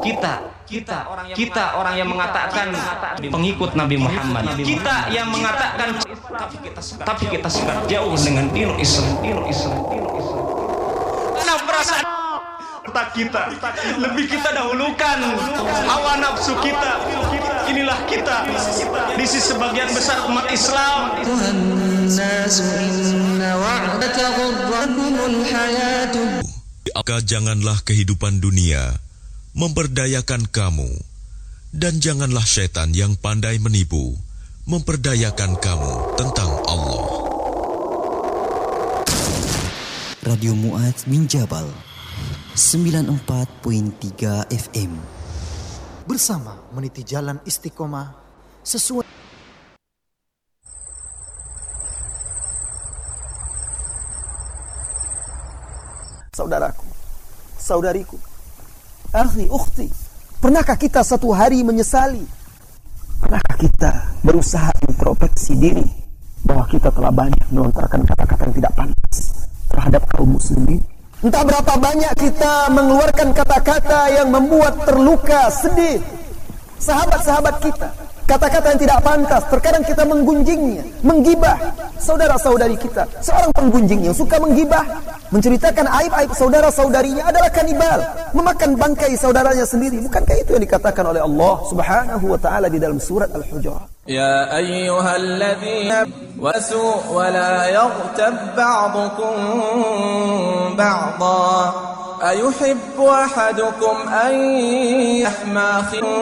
kita orang yang mengatakan pengikut Nabi Muhammad, kita yang mengatakan tapi kita sangat jauh dengan dinul Islam. Karena perasaan kita lebih kita dahulukan hawa nafsu kita. Inilah kita di sisi sebagian besar umat Islam. Maka janganlah kehidupan dunia memperdayakan kamu, dan janganlah setan yang pandai menipu memperdayakan kamu tentang Allah. Radio Mu'adz bin Jabal 94.3 FM bersama meniti jalan istiqomah sesuai. Saudaraku, saudariku, akhi, ukhti, pernahkah kita satu hari menyesali? Pernahkah kita berusaha introspeksi diri bahwa kita telah banyak melontarkan kata-kata yang tidak pantas terhadap kaum muslimin? Entah berapa banyak kita mengeluarkan kata-kata yang membuat terluka, sedih sahabat-sahabat kita. Kata-kata yang tidak pantas, terkadang kita menggunjingnya, menggibah saudara-saudari kita. Seorang penggunjing yang suka menggibah, menceritakan aib-aib saudara-saudarinya adalah kanibal, memakan bangkai saudaranya sendiri. Bukankah itu yang dikatakan oleh Allah Subhanahu wa taala di dalam surat Al-Hujurat? Ya ayyuhalladzina wasu wa la yaghtab ba'dukum ba'dha ayuhibbu ahadukum an yahma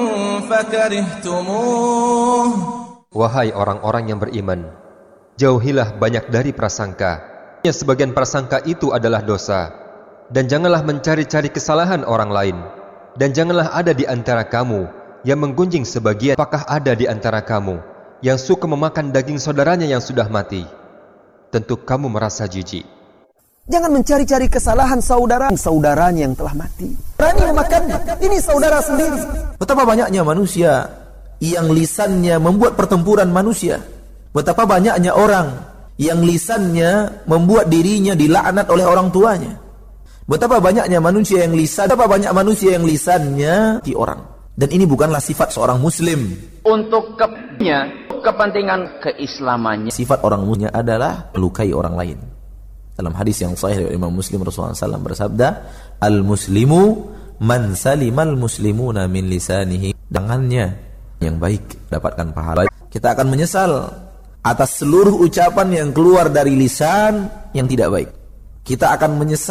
fakarihtumuh. Wahai orang-orang yang beriman, jauhilah banyak dari prasangka. Sebagian prasangka itu adalah dosa. Dan janganlah mencari-cari kesalahan orang lain. Dan janganlah ada di antara kamu yang menggunjing sebagian. Apakah ada di antara kamu yang suka memakan daging saudaranya yang sudah mati? Tentu kamu merasa jijik. Jangan mencari-cari kesalahan saudaranya yang telah mati. Berani memakannya. Ini saudara sendiri. Betapa banyaknya manusia yang lisannya membuat pertempuran manusia. Betapa banyaknya orang yang lisannya membuat dirinya dilaknat oleh orang tuanya. Betapa banyaknya manusia yang lisannya di orang. Dan ini bukanlah sifat seorang muslim. Untuk kepentingan keislamannya. Sifat orang muslim adalah melukai orang lain. Dalam hadis yang sahih dari Imam Muslim, Rasulullah SAW bersabda, Al-muslimu man salimal muslimuna min lisanihi. Tangannya yang baik dapatkan pahala. Kita akan menyesal atas seluruh ucapan yang keluar dari lisan yang tidak baik. Kita akan menyesal